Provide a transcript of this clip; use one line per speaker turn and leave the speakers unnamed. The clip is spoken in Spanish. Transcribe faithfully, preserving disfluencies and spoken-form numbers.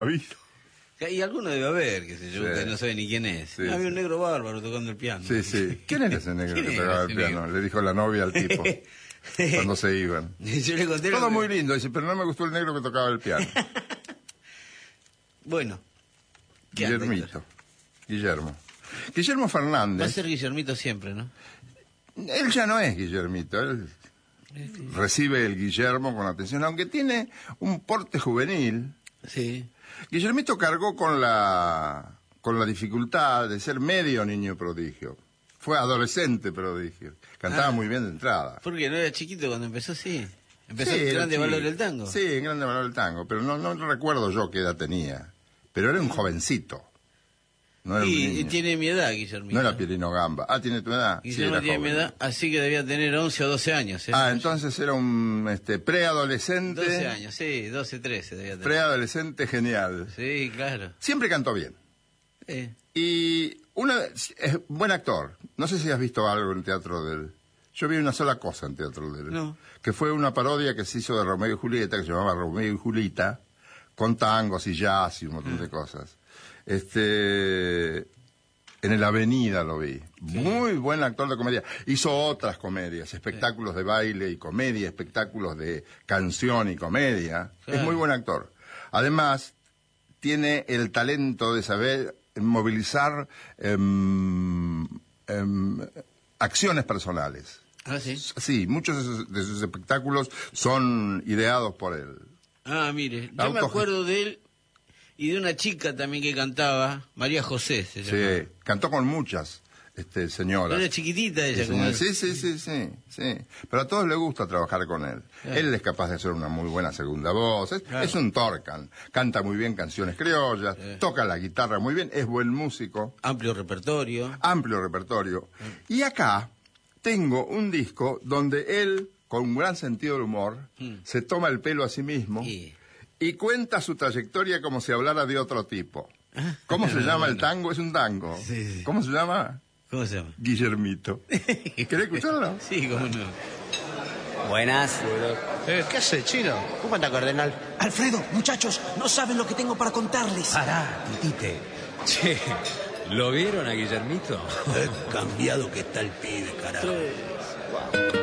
¿Ha visto?
Y alguno debe haber, qué sé yo,
Sí.
que no sabe ni quién es.
Sí,
Había
sí.
un negro bárbaro tocando el piano.
Sí, sí. ¿Quién era ese negro
¿Quién
que
era
tocaba el
ese
piano?
negro?
Le dijo la novia al tipo cuando se iban.
Yo le conté lo
Todo
que-
muy lindo, dice, pero no me gustó el negro que tocaba el piano.
Bueno. ¿Qué anda,
Guillermito.
Héctor?
Guillermo. Guillermo
Va a
Fernández.
ser Guillermito siempre, ¿no?
Él ya no es Guillermito, él recibe el Guillermo con atención, aunque tiene un porte juvenil.
Sí.
Guillermito cargó con la con la dificultad de ser medio niño prodigio. Fue adolescente prodigio. Cantaba
Ah.
muy bien de entrada.
Porque no era chiquito cuando empezó, sí. Empezó
Sí,
en
era
Grande
chico.
Valor del Tango.
Sí, en Grande Valor del Tango, pero no, no recuerdo yo qué edad tenía. Pero era un jovencito. No era un
Y, y
niño.
tiene mi edad, Guillermito.
No era Pirino Gamba. Ah, ¿tiene tu edad? Sí,
Guillermo
era
tiene mi
joven.
edad, así que debía tener once o doce años. ¿eh?
Ah, entonces era un este, preadolescente.
doce años, sí, doce, trece debía tener.
Preadolescente genial.
Sí, claro.
Siempre cantó bien.
Sí.
Y una, es buen actor. No sé si has visto algo en teatro de él. Yo vi una sola cosa en teatro de él.
No.
Que fue una parodia que se hizo de Romeo y Julieta, que se llamaba Romeo y Julieta, con tangos y jazz y un montón de cosas. Este, en el Avenida lo vi. Muy buen actor de comedia. Hizo otras comedias, espectáculos de baile y comedia, espectáculos de canción y comedia.
Claro.
Es muy buen actor. Además, tiene el talento de saber movilizar em, em, acciones personales.
Ah, sí.
Sí, muchos de sus, de sus espectáculos son ideados por él.
Ah, mire, yo
Auto-
me acuerdo de él y de una chica también que cantaba, María José se llamaba.
Sí, cantó con muchas este, señoras.
Era chiquitita ella.
Sí,
como
señor. sí, sí, sí, sí, sí. Pero a todos les gusta trabajar con él.
Claro.
Él es capaz de hacer una muy buena segunda voz. Es,
Claro.
es un torcan. Canta muy bien canciones criollas,
Sí.
toca la guitarra muy bien, es buen músico,
Amplio repertorio.
amplio repertorio. Y acá tengo un disco donde él, con un gran sentido del humor,
Mm.
se toma el pelo a sí mismo
Y-
y cuenta su trayectoria como si hablara de otro tipo.
Ah.
¿Cómo se llama el tango? Es un tango.
Sí, sí.
¿Cómo se llama?
¿Cómo se llama?
Guillermito. ¿Querés escucharlo?
Sí, cómo no.
Buenas.
Eh, ¿Qué hace, chino? ¿Cómo anda, cardenal?
Alfredo, muchachos, no saben lo que tengo para contarles.
Pará, titite. Che, ¿lo vieron a Guillermito?
Qué cambiado que está el pibe, carajo.